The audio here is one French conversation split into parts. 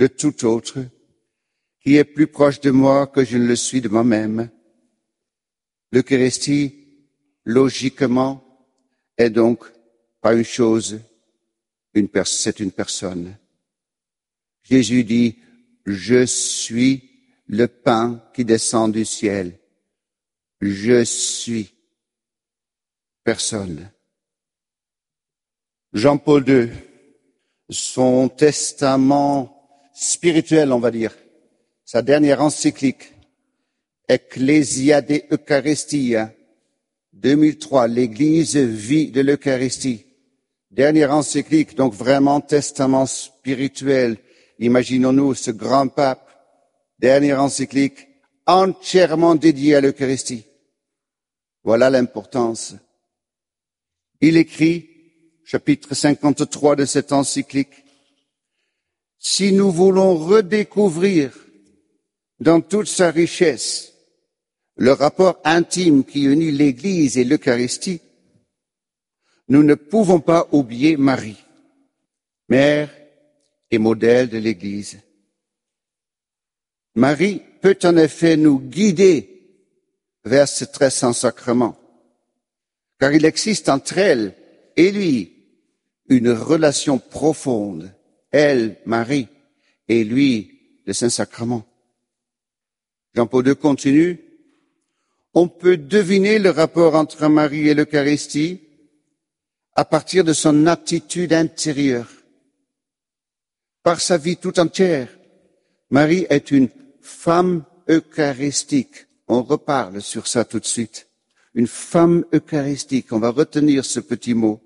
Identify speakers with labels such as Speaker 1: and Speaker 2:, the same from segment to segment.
Speaker 1: de tout autre, qui est plus proche de moi que je ne le suis de moi-même. L'Eucharistie, logiquement, est donc pas une chose, c'est une personne. Jésus dit, je suis le pain qui descend du ciel. Je suis personne. Jean-Paul II, son testament spirituel, on va dire, sa dernière encyclique, Ecclesia de Eucharistia, 2003, l'Église vit de l'Eucharistie. Dernière encyclique, donc vraiment testament spirituel. Imaginons-nous ce grand pape, dernière encyclique, entièrement dédiée à l'Eucharistie. Voilà l'importance. Il écrit, chapitre 53 de cette encyclique, si nous voulons redécouvrir dans toute sa richesse le rapport intime qui unit l'Église et l'Eucharistie, nous ne pouvons pas oublier Marie, mère et modèle de l'Église. Marie peut en effet nous guider vers ce très saint sacrement, car il existe entre elle et lui une relation profonde, elle, Marie, et lui, le Saint-Sacrement. Jean-Paul II continue, on peut deviner le rapport entre Marie et l'Eucharistie à partir de son attitude intérieure. Par sa vie tout entière, Marie est une femme eucharistique. On reparle sur ça tout de suite. Une femme eucharistique. On va retenir ce petit mot.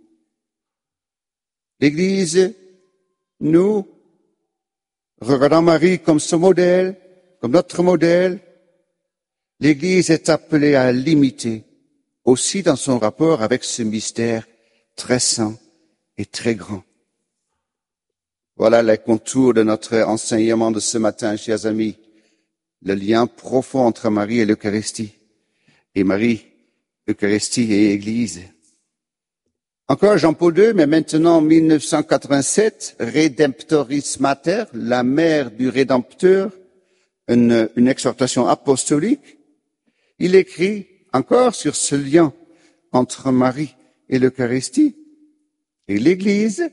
Speaker 1: L'Église, nous, regardons Marie comme ce modèle, comme notre modèle. L'Église est appelée à l'imiter, aussi dans son rapport avec ce mystère très saint et très grand. Voilà les contours de notre enseignement de ce matin, chers amis. Le lien profond entre Marie et l'Eucharistie. Et Marie, Eucharistie et Église. Encore Jean-Paul II, mais maintenant en 1987, Redemptoris Mater, la mère du Rédempteur, une exhortation apostolique. Il écrit encore sur ce lien entre Marie et l'Eucharistie et l'Église.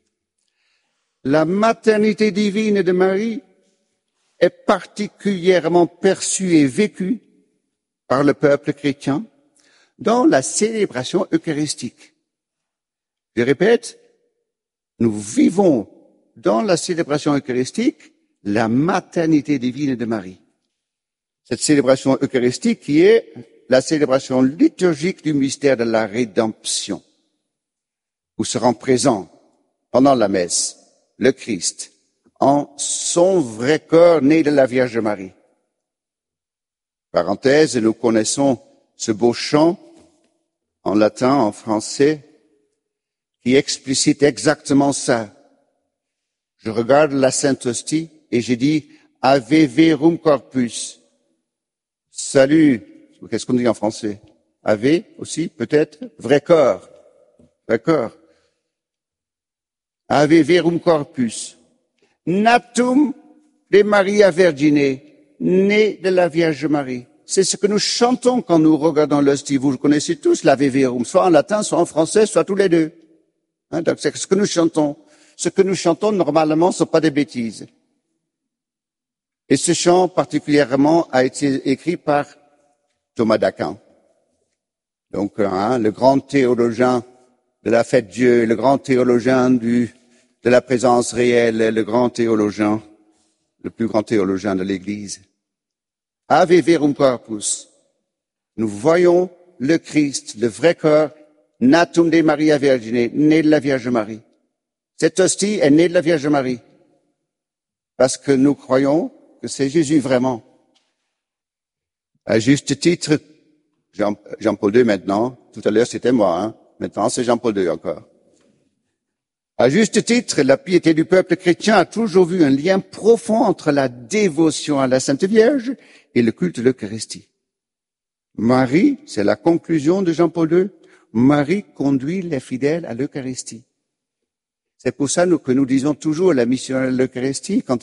Speaker 1: La maternité divine de Marie est particulièrement perçue et vécue par le peuple chrétien dans la célébration eucharistique. Je répète, nous vivons dans la célébration eucharistique la maternité divine de Marie. Cette célébration eucharistique qui est la célébration liturgique du mystère de la rédemption, où se rend présent pendant la messe le Christ en son vrai corps né de la Vierge Marie. Parenthèse, nous connaissons ce beau chant en latin, en français, qui explicite exactement ça. Je regarde la Sainte Hostie et j'ai dit « Ave verum corpus ». Salut, qu'est-ce qu'on dit en français? Ave aussi, peut-être? Vrai corps. Vrai corps. Ave verum corpus. Natum de Maria Vergine, né de la Vierge Marie. C'est ce que nous chantons quand nous regardons l'hostie. Vous le connaissez tous, l'Ave verum, soit en latin, soit en français, soit tous les deux. Donc c'est ce que nous chantons. Ce que nous chantons, normalement, ne sont pas des bêtises. Et ce chant, particulièrement, a été écrit par Thomas d'Aquin. Donc, le grand théologien de la fête Dieu, le grand théologien de la présence réelle, le grand théologien, le plus grand théologien de l'Église. Ave verum corpus. Nous voyons le Christ, le vrai corps, natum de Maria Vergine, né de la Vierge Marie. Cette hostie est née de la Vierge Marie. Parce que nous croyons que c'est Jésus vraiment. À juste titre, Jean-Paul II maintenant, tout à l'heure c'était moi, maintenant c'est Jean-Paul II encore. À juste titre, la piété du peuple chrétien a toujours vu un lien profond entre la dévotion à la Sainte Vierge et le culte de l'Eucharistie. Marie, c'est la conclusion de Jean-Paul II, Marie conduit les fidèles à l'Eucharistie. C'est pour ça que nous disons toujours la mission à l'Eucharistie, quand